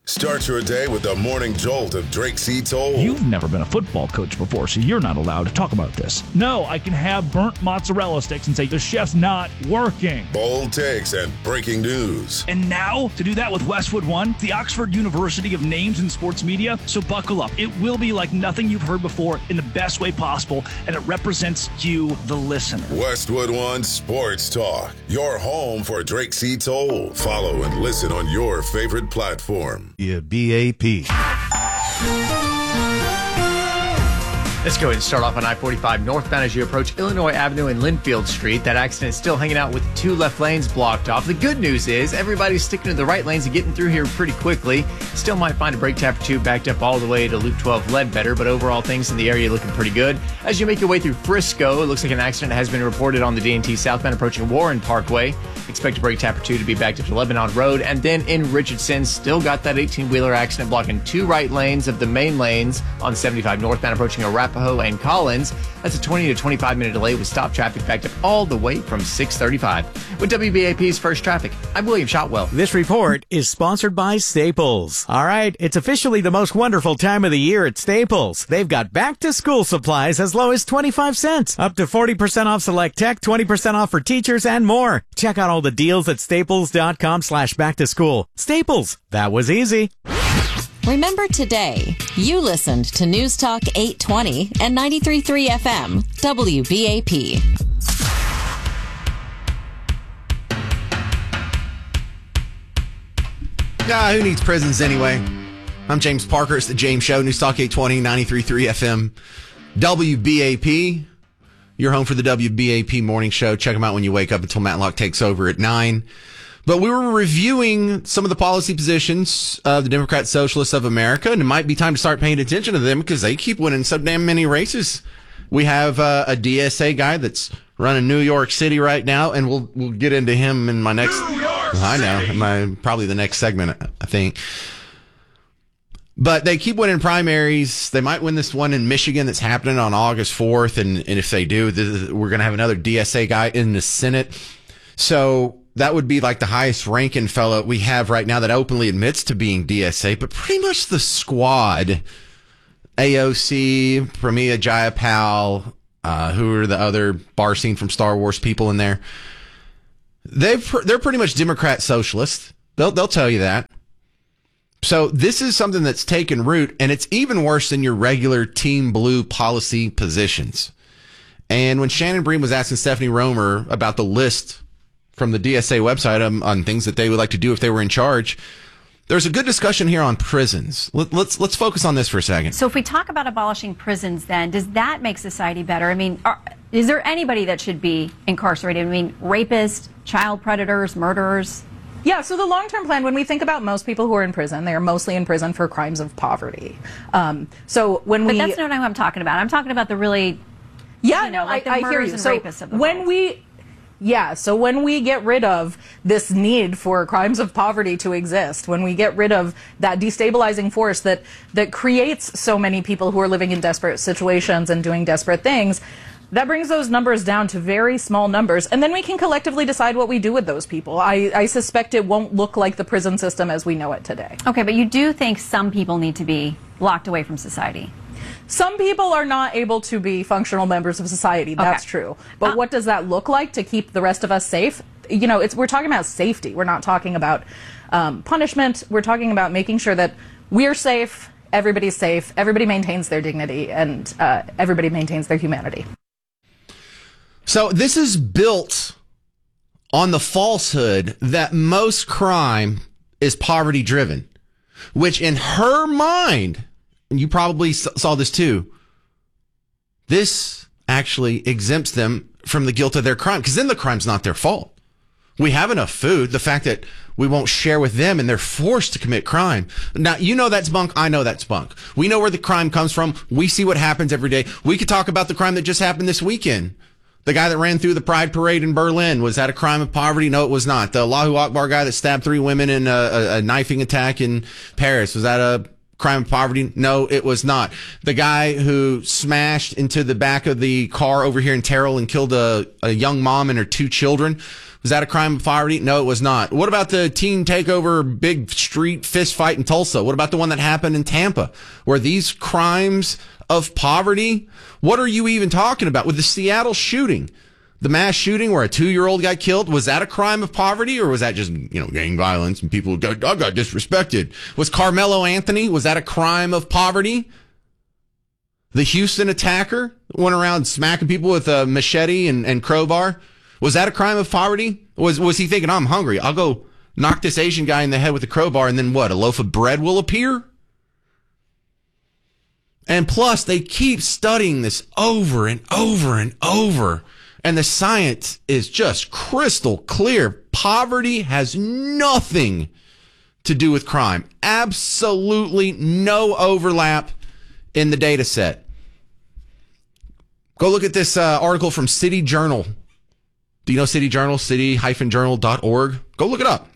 Start your day with the morning jolt of Drake C. Toll. You've never been a football coach before, so you're not allowed to talk about this. No, I can have burnt mozzarella sticks and say the chef's not working. Bold takes and breaking news. And now, to do that with Westwood One, the Oxford University of names in sports media. So buckle up. It will be like nothing you've heard before in the best way possible, and it represents you, the listener. Westwood One Sports Talk. Your home for Drake C. Toll. Follow and listen on your favorite platform. Yeah, BAP. Let's go ahead and start off on I-45 northbound as you approach Illinois Avenue and Linfield Street. That accident is still hanging out with 2 left lanes blocked off. The good news is everybody's sticking to the right lanes and getting through here pretty quickly. Still might find a brake tap or two backed up all the way to Loop 12 Ledbetter, but overall things in the area looking pretty good. As you make your way through Frisco, it looks like an accident has been reported on the D&T southbound approaching Warren Parkway. Expect a brake tap or two to be backed up to Lebanon Road. And then in Richardson, still got that 18-wheeler accident blocking 2 right lanes of the main lanes on 75 northbound approaching Arapahoe and Collins. That's a 20 to 25 minute delay with stop traffic backed up all the way from 635. With WBAP's First Traffic, I'm William Shotwell. This report is sponsored by Staples. All right, it's officially the most wonderful time of the year at Staples. They've got back-to-school supplies as low as 25 cents, up to 40% off select tech, 20% off for teachers, and more. Check out all the deals at staples.com/back-to-school. Staples, that was easy. Remember today, you listened to News Talk 820 and 93.3 FM, WBAP. Who needs prisons anyway? I'm James Parker. It's the James Show. News Talk 820, 93.3 FM, WBAP. Your home for the WBAP morning show. Check them out when you wake up until Matlock takes over at 9. But we were reviewing some of the policy positions of the Democrat Socialists of America, and it might be time to start paying attention to them because they keep winning so damn many races. We have a DSA guy that's running New York City right now, and we'll get into him in my next. Probably the next segment, I think. But they keep winning primaries. They might win this one in Michigan that's happening on August 4th, and if they do, we're going to have another DSA guy in the Senate. So that would be like the highest ranking fellow we have right now that openly admits to being DSA, but pretty much the squad, AOC, Pramila Jayapal, who are the other bar scene from Star Wars people in there. They're pretty much Democrat socialists. They'll tell you that. So this is something that's taken root, and it's even worse than your regular Team Blue policy positions. And when Shannon Bream was asking Stephanie Romer about the list from the DSA website on things that they would like to do if they were in charge, there's a good discussion here on prisons. Let's focus on this for a second. So if we talk about abolishing prisons, then does that make society better? I mean, is there anybody that should be incarcerated? I mean, rapists, child predators, murderers? Yeah, so the long-term plan, when we think about most people who are in prison, they are mostly in prison for crimes of poverty. But that's not what I'm talking about. I'm talking about the really, like the murders and rapists of the world. So when we get rid of this need for crimes of poverty to exist, when we get rid of that destabilizing force that creates so many people who are living in desperate situations and doing desperate things, that brings those numbers down to very small numbers. And then we can collectively decide what we do with those people. I suspect it won't look like the prison system as we know it today. Okay, but you do think some people need to be locked away from society? Some people are not able to be functional members of society. That's true. But what does that look like to keep the rest of us safe? We're talking about safety. We're not talking about punishment. We're talking about making sure that we're safe, everybody's safe, everybody maintains their dignity, and everybody maintains their humanity. So this is built on the falsehood that most crime is poverty driven, which in her mind, and you probably saw this too, this actually exempts them from the guilt of their crime, because then the crime's not their fault. We have enough food. The fact that we won't share with them and they're forced to commit crime. Now, you know that's bunk. I know that's bunk. We know where the crime comes from. We see what happens every day. We could talk about the crime that just happened this weekend. The guy that ran through the Pride Parade in Berlin, was that a crime of poverty? No, it was not. The Allahu Akbar guy that stabbed 3 women in a knifing attack in Paris, was that a crime of poverty? No, it was not. The guy who smashed into the back of the car over here in Terrell and killed a young mom and her 2 children, was that a crime of poverty? No, it was not. What about the teen takeover, big street fist fight in Tulsa? What about the one that happened in Tampa? Were these crimes of poverty? What are you even talking about? With the Seattle shooting, the mass shooting where a 2-year-old got killed, was that a crime of poverty, or was that just, gang violence and people got disrespected? Was Carmelo Anthony, was that a crime of poverty? The Houston attacker went around smacking people with a machete and crowbar. Was that a crime of poverty? Was he thinking, I'm hungry, I'll go knock this Asian guy in the head with a crowbar, and then what, a loaf of bread will appear? And plus, they keep studying this over and over and over. And the science is just crystal clear. Poverty has nothing to do with crime. Absolutely no overlap in the data set. Go look at this article from City Journal. Do you know City Journal? city-journal.org. Go look it up.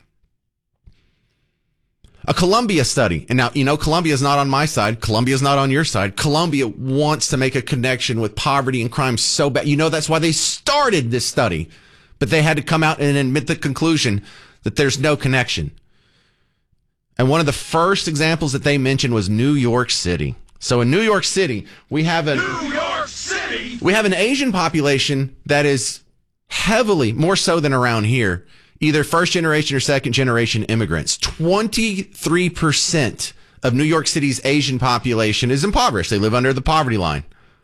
A Columbia study. And now, Columbia is not on my side. Columbia is not on your side. Columbia wants to make a connection with poverty and crime so bad. That's why they started this study. But they had to come out and admit the conclusion that there's no connection. And one of the first examples that they mentioned was New York City. So in New York City, we have an Asian population that is heavily, more so than around here, either first generation or second generation immigrants. 23% of New York City's Asian population is impoverished. They live under the poverty line.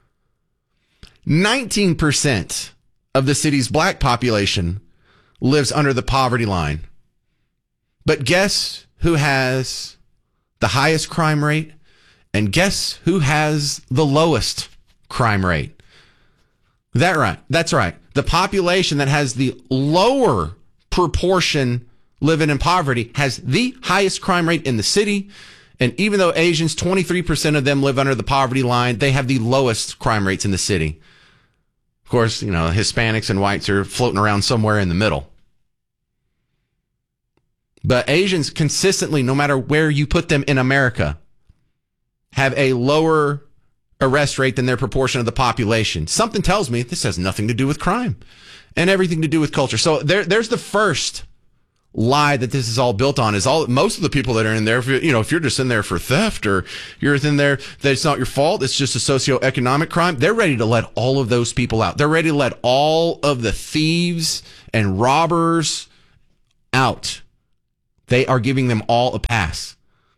19% of the city's black population lives under the poverty line. But guess who has the highest crime rate? And guess who has the lowest crime rate? That's right. The population that has the lower proportion living in poverty has the highest crime rate in the city. And even though Asians, 23% of them live under the poverty line, they have the lowest crime rates in the city. Of course, Hispanics and whites are floating around somewhere in the middle. But Asians consistently, no matter where you put them in America, have a lower arrest rate than their proportion of the population. Something tells me this has nothing to do with crime and everything to do with culture. So there's the first lie that this is all built on. Most of the people that are in there, if you're just in there for theft or you're in there that it's not your fault, it's just a socioeconomic crime, they're ready to let all of those people out. They're ready to let all of the thieves and robbers out. They are giving them all a pass.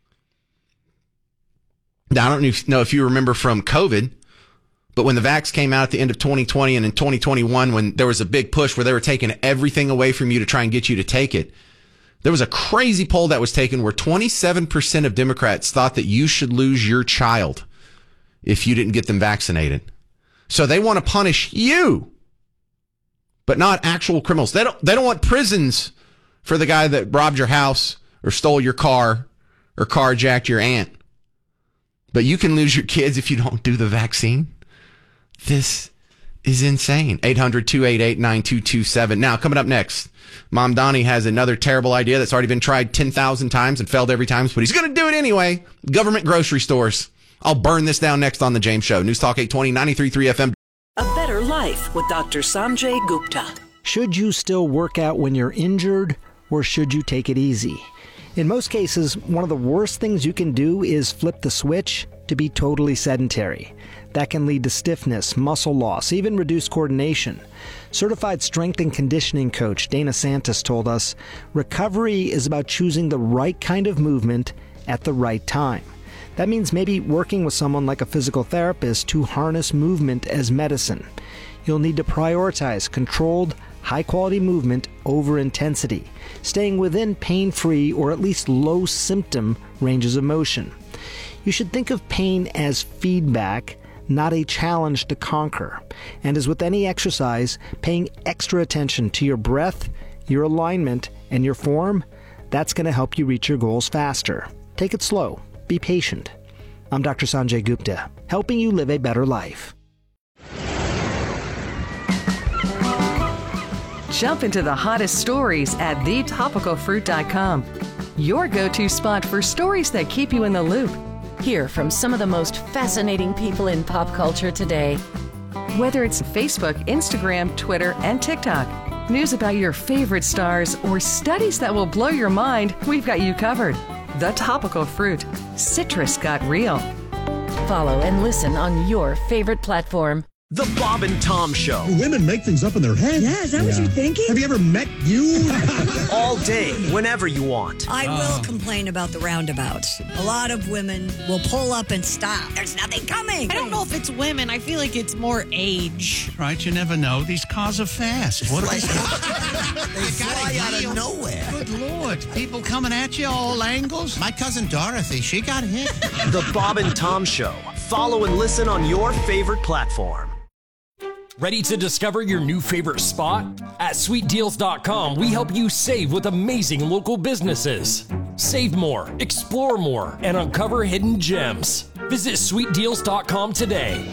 Now, I don't know if you remember from COVID, but when the vax came out at the end of 2020 and in 2021, when there was a big push where they were taking everything away from you to try and get you to take it, there was a crazy poll that was taken where 27% of Democrats thought that you should lose your child if you didn't get them vaccinated. So they want to punish you, but not actual criminals. They don't want prisons for the guy that robbed your house or stole your car or carjacked your aunt. But you can lose your kids if you don't do the vaccine. This is insane. 800-288-9227. Now, coming up next, Mom Donnie has another terrible idea that's already been tried 10,000 times and failed every time, but he's going to do it anyway. Government grocery stores. I'll burn this down next on The James Show. News Talk 820, 93.3 FM. A better life with Dr. Sanjay Gupta. Should you still work out when you're injured, or should you take it easy? In most cases, one of the worst things you can do is flip the switch to be totally sedentary. That can lead to stiffness, muscle loss, even reduced coordination. Certified strength and conditioning coach Dana Santos told us, recovery is about choosing the right kind of movement at the right time. That means maybe working with someone like a physical therapist to harness movement as medicine. You'll need to prioritize controlled, high-quality movement over intensity, staying within pain-free or at least low-symptom ranges of motion. You should think of pain as feedback, not a challenge to conquer. And as with any exercise, paying extra attention to your breath, your alignment, and your form, that's going to help you reach your goals faster. Take it slow. Be patient. I'm Dr. Sanjay Gupta, helping you live a better life. Jump into the hottest stories at thetopicalfruit.com. Your go-to spot for stories that keep you in the loop. Hear from some of the most fascinating people in pop culture today. Whether it's Facebook, Instagram, Twitter, and TikTok, news about your favorite stars, or studies that will blow your mind, we've got you covered. The Topical Fruit. Citrus got real. Follow and listen on your favorite platform. The Bob and Tom Show. Women make things up in their heads. Yeah, is that what you're thinking? Have you ever met you? All day, whenever you want. I will complain about the roundabouts. A lot of women will pull up and stop. There's nothing coming. I don't know if it's women. I feel like it's more age. Right, you never know. These cars are fast. What They fly out of nowhere. Good Lord. People coming at you all angles. My cousin Dorothy, she got hit. The Bob and Tom Show. Follow and listen on your favorite platform. Ready to discover your new favorite spot? At sweetdeals.com, we help you save with amazing local businesses. Save more, explore more, and uncover hidden gems. Visit sweetdeals.com today.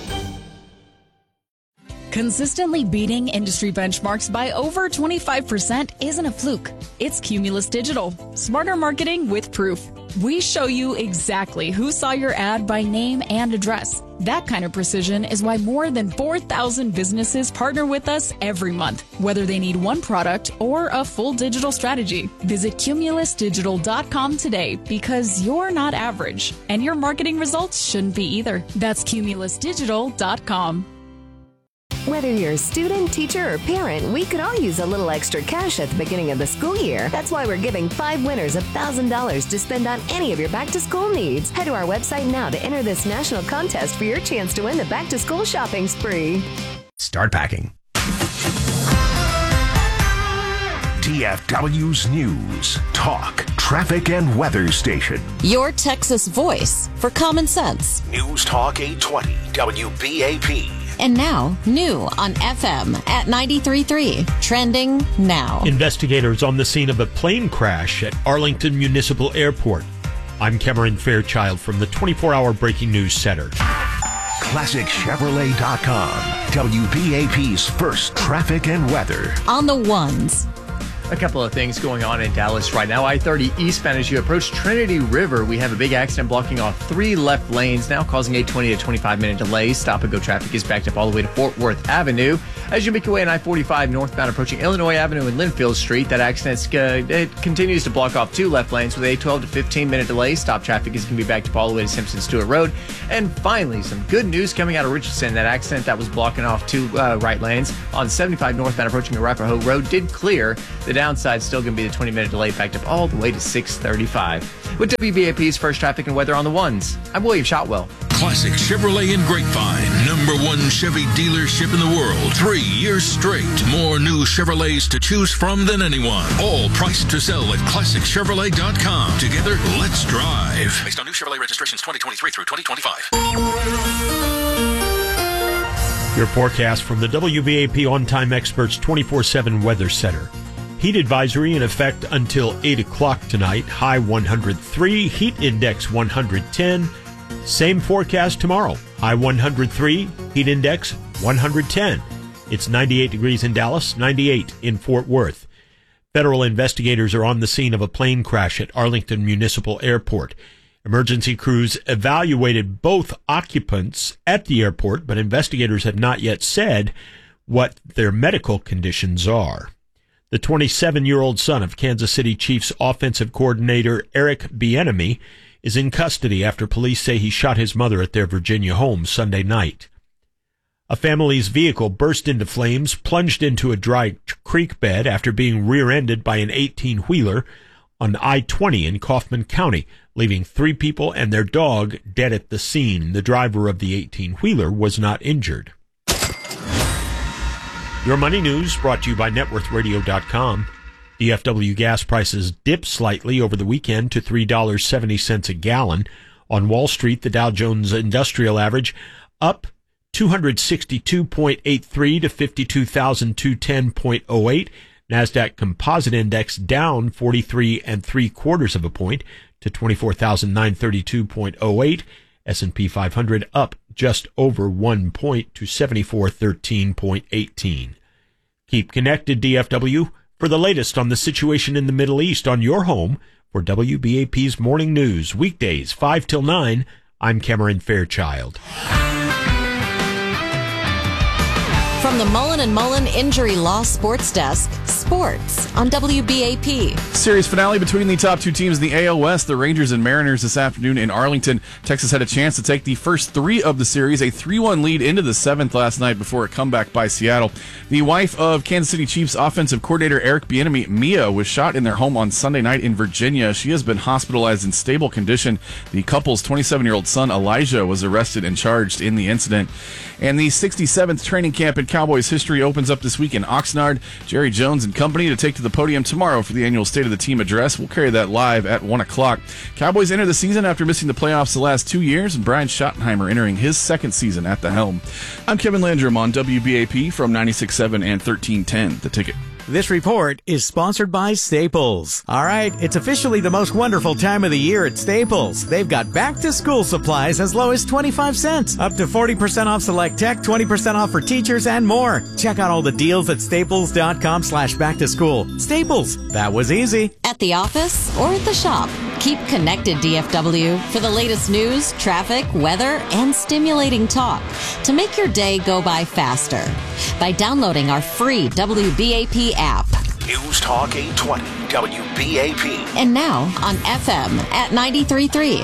Consistently beating industry benchmarks by over 25% isn't a fluke. It's Cumulus Digital. Smarter marketing with proof. We show you exactly who saw your ad by name and address. That kind of precision is why more than 4,000 businesses partner with us every month, whether they need one product or a full digital strategy. Visit cumulusdigital.com today because you're not average, and your marketing results shouldn't be either. That's cumulusdigital.com. Whether you're a student, teacher, or parent, we could all use a little extra cash at the beginning of the school year. That's why we're giving 5 winners $1,000 to spend on any of your back-to-school needs. Head to our website now to enter this national contest for your chance to win the back-to-school shopping spree. Start packing. DFW's News, Talk, Traffic, and Weather Station. Your Texas voice for common sense. News Talk 820, WBAP. And now, new on FM at 93.3. Trending now. Investigators on the scene of a plane crash at Arlington Municipal Airport. I'm Cameron Fairchild from the 24-hour Breaking News Center. ClassicChevrolet.com. WBAP's first traffic and weather. On the ones. A couple of things going on in Dallas right now. I-30 eastbound as you approach Trinity River. We have a big accident blocking off 3 left lanes now, causing a 20 to 25-minute delay. Stop-and-go traffic is backed up all the way to Fort Worth Avenue. As you make your way on I-45 northbound approaching Illinois Avenue and Linfield Street, that accident it continues to block off 2 left lanes with a 12 to 15-minute delay. Stop traffic is going to be backed up all the way to Simpson Stewart Road. And finally, some good news coming out of Richardson. That accident that was blocking off 2 right lanes on 75 northbound approaching Arapahoe Road did clear. The downside still going to be the 20-minute delay backed up all the way to 6:35. With WBAP's first traffic and weather on the ones, I'm William Shotwell. Classic Chevrolet in Grapevine, #1 Chevy dealership in the world. 3 years straight. More new Chevrolets to choose from than anyone. All priced to sell at ClassicChevrolet.com. Together, let's drive. Based on new Chevrolet registrations 2023 through 2025. Your forecast from the WBAP On-Time Experts 24/7 Weather Center. Heat advisory in effect until 8 o'clock tonight. High 103, heat index 110. Same forecast tomorrow. High 103, heat index 110. It's 98 degrees in Dallas, 98 in Fort Worth. Federal investigators are on the scene of a plane crash at Arlington Municipal Airport. Emergency crews evaluated both occupants at the airport, but investigators have not yet said what their medical conditions are. The 27-year-old son of Kansas City Chiefs offensive coordinator Eric Bieniemy is in custody after police say he shot his mother at their Virginia home Sunday night. A family's vehicle burst into flames, plunged into a dry creek bed after being rear-ended by an 18-wheeler on I-20 in Kaufman County, leaving 3 people and their dog dead at the scene. The driver of the 18-wheeler was not injured. Your Money News brought to you by NetworthRadio.com. DFW gas prices dipped slightly over the weekend to $3.70 a gallon. On Wall Street, the Dow Jones Industrial Average up 262.83 to 52,210.08. NASDAQ Composite Index down 43 3/4 of a point to 24,932.08. S&P 500 up just over 1 point to 7413.18. Keep connected, DFW, for the latest on the situation in the Middle East on your home for WBAP's Morning News, weekdays 5 till 9 I'm Cameron Fairchild. From the Mullen & Mullen Injury Law Sports Desk, sports on WBAP. Series finale between the top two teams in the AL West, the Rangers and Mariners, this afternoon in Arlington. Texas had a chance to take the first three of the series, a 3-1 lead into the seventh last night before a comeback by Seattle. The wife of Kansas City Chiefs offensive coordinator Eric Bieniemy, Mia, was shot in their home on Sunday night in Virginia. She has been hospitalized in stable condition. The couple's 27-year-old son, Elijah, was arrested and charged in the incident. And the 67th training camp in Cowboys history opens up this week in Oxnard. Jerry Jones and company to take to the podium tomorrow for the annual State of the Team address. We'll carry that live at 1 o'clock. Cowboys enter the season after missing the playoffs the last 2 years, and Brian Schottenheimer entering his second season at the helm. I'm Kevin Landrum on WBAP from 96.7 and 1310, The Ticket. This report is sponsored by Staples. All right, it's officially the most wonderful time of the year at Staples. They've got back-to-school supplies as low as 25 cents, up to 40% off select tech, 20% off for teachers, and more. Check out all the deals at staples.com/back-to-school. Staples, that was easy. At the office or at the shop, keep connected, DFW, for the latest news, traffic, weather, and stimulating talk to make your day go by faster by downloading our free WBAP app. News Talk 820 WBAP. And now on FM at 93.3.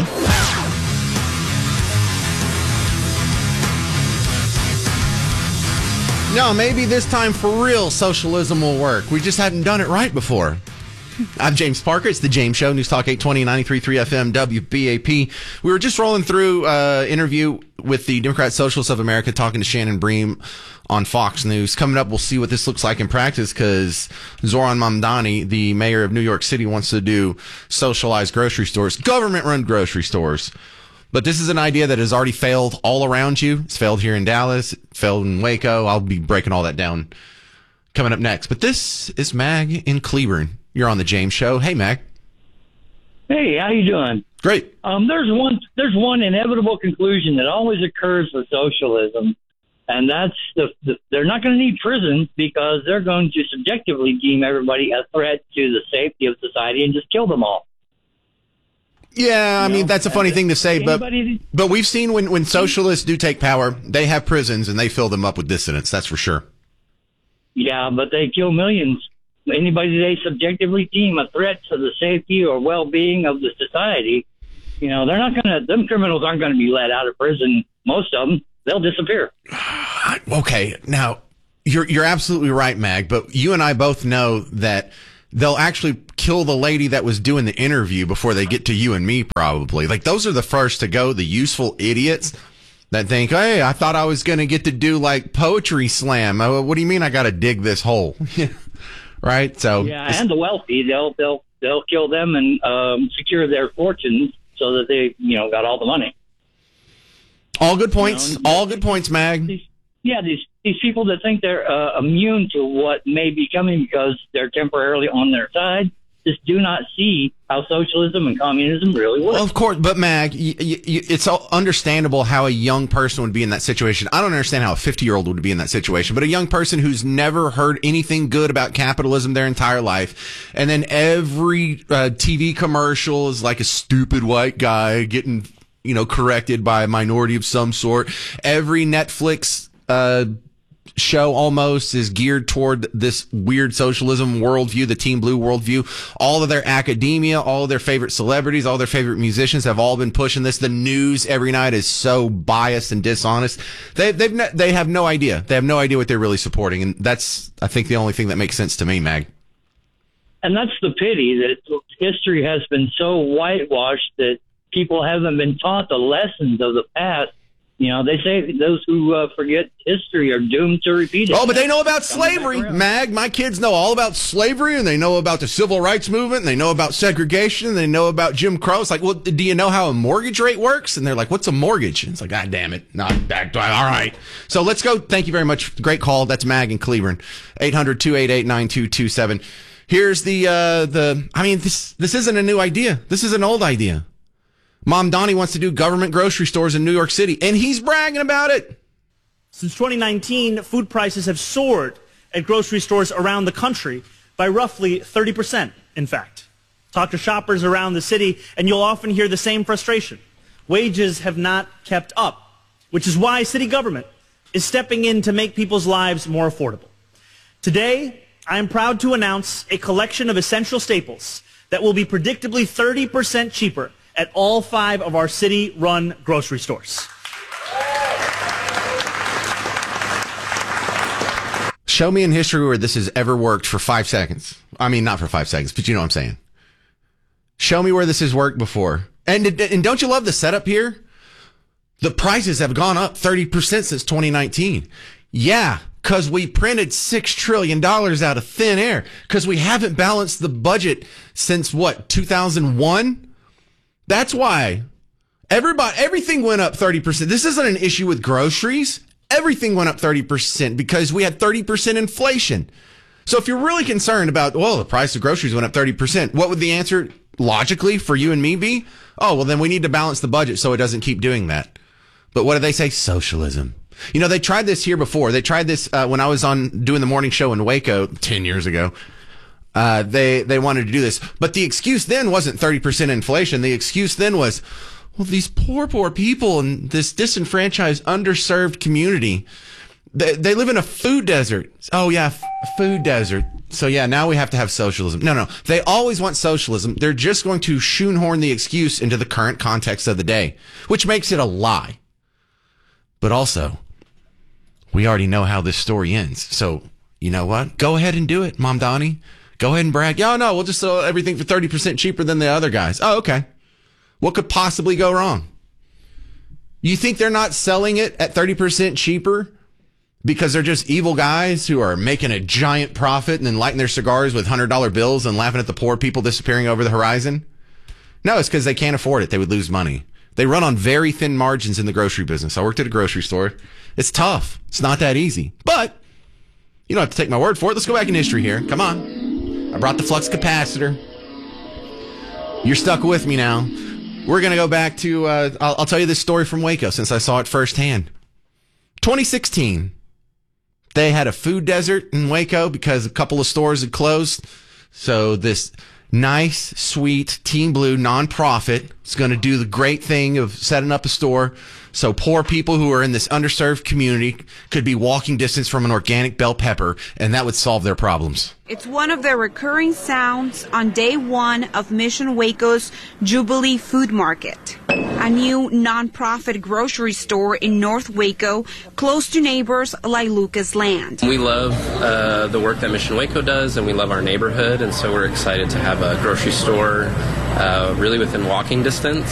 No, maybe this time for real socialism will work. We just haven't done it right before. I'm James Parker. It's the James Show, News Talk 820, 93.3 FM, WBAP. We were just rolling through interview with the Democrat Socialists of America, talking to Shannon Bream on Fox News. Coming up, we'll see what this looks like in practice, because Zoran Mamdani, the mayor of New York City, wants to do socialized grocery stores, government-run grocery stores. But this is an idea that has already failed all around you. It's failed here in Dallas, it failed in Waco. I'll be breaking all that down coming up next. But this is Mag in Cleburne. You're on the James Show. Hey, Mag. Hey, how you doing? Great. There's one inevitable conclusion that always occurs with socialism, and that's they're not going to need prisons because they're going to subjectively deem everybody a threat to the safety of society and just kill them all. Yeah, I mean, that's a funny thing to say, but we've seen when socialists do take power, they have prisons and they fill them up with dissidents. That's for sure. Yeah, but they kill millions. Anybody they subjectively deem a threat to the safety or well-being of the society, them criminals aren't going to be let out of prison. Most of them, they'll disappear. Okay, now you're absolutely right, Mag, but you and I both know that they'll actually kill the lady that was doing the interview before they get to you and me, probably. Like, those are the first to go, the useful idiots that think, hey, I thought I was going to get to do like poetry slam. What do you mean I got to dig this hole? Right? So yeah, and the wealthy, they'll kill them and secure their fortunes so that they got all the money. All good points. All good points, Mag. These people that think they're immune to what may be coming because they're temporarily on their side just do not see how socialism and communism really work. Well, of course, but Mag, it's understandable how a young person would be in that situation. I don't understand how a 50-year-old would be in that situation, but a young person who's never heard anything good about capitalism their entire life, and then every TV commercial is like a stupid white guy getting, corrected by a minority of some sort. Every Netflix show almost is geared toward this weird socialism worldview, the Team Blue worldview. All of their academia, all of their favorite celebrities, all their favorite musicians have all been pushing this. The news every night is so biased and dishonest. They have no idea. They have no idea what they're really supporting, and that's, I think, the only thing that makes sense to me, Mag. And that's the pity, that history has been so whitewashed that people haven't been taught the lessons of the past. They say those who forget history are doomed to repeat it. Oh, but they know about slavery, Mag. My kids know all about slavery, and they know about the civil rights movement, and they know about segregation, and they know about Jim Crow. It's like, well, do you know how a mortgage rate works? And they're like, what's a mortgage? And it's like, God damn it. Not that. All right. So let's go. Thank you very much. Great call. That's Mag in Cleburne. 800-288-9227. Here's this isn't a new idea. This is an old idea. Mamdani wants to do government grocery stores in New York City, and he's bragging about it. Since 2019, food prices have soared at grocery stores around the country by roughly 30%, in fact. Talk to shoppers around the city, and you'll often hear the same frustration. wages have not kept up, which is why city government is stepping in to make people's lives more affordable. Today, I am proud to announce a collection of essential staples that will be predictably 30% cheaper at all 5 of our city-run grocery stores. Show me in history where this has ever worked for 5 seconds. I mean, not for 5 seconds, but you know what I'm saying. Show me where this has worked before. And don't you love the setup here? The prices have gone up 30% since 2019. Yeah, because we printed $6 trillion out of thin air. Because we haven't balanced the budget since, 2001? That's why everything went up 30%. This isn't an issue with groceries. Everything went up 30% because we had 30% inflation. So if you're really concerned about, the price of groceries went up 30%, what would the answer logically for you and me be? Oh, well, then we need to balance the budget so it doesn't keep doing that. But what do they say? Socialism. They tried this here before. They tried this when I was on doing the morning show in Waco 10 years ago. They wanted to do this. But the excuse then wasn't 30% inflation. The excuse then was, these poor people in this disenfranchised, underserved community, they live in a food desert. Oh, yeah, a food desert. So, yeah, now we have to have socialism. No. They always want socialism. They're just going to shoehorn the excuse into the current context of the day, which makes it a lie. But also, we already know how this story ends. So, you know what? Go ahead and do it, Mom Donnie. Go ahead and brag. No, we'll just sell everything for 30% cheaper than the other guys. Oh, okay. What could possibly go wrong? You think they're not selling it at 30% cheaper because they're just evil guys who are making a giant profit and then lighting their cigars with $100 bills and laughing at the poor people disappearing over the horizon? No, it's because they can't afford it. They would lose money. They run on very thin margins in the grocery business. I worked at a grocery store. It's tough. It's not that easy. But you don't have to take my word for it. Let's go back in history here. Come on. I brought the flux capacitor. You're stuck with me now. We're going to go back to, I'll tell you this story from Waco since I saw it firsthand. 2016, they had a food desert in Waco because a couple of stores had closed. So this nice, sweet Team Blue nonprofit is going to do the great thing of setting up a store so poor people who are in this underserved community could be walking distance from an organic bell pepper, and that would solve their problems. It's one of the recurring sounds on day one of Mission Waco's Jubilee Food Market, a new nonprofit grocery store in North Waco, close to neighbors like Lucas Land. We love the work that Mission Waco does, and we love our neighborhood, and so we're excited to have a grocery store really within walking distance.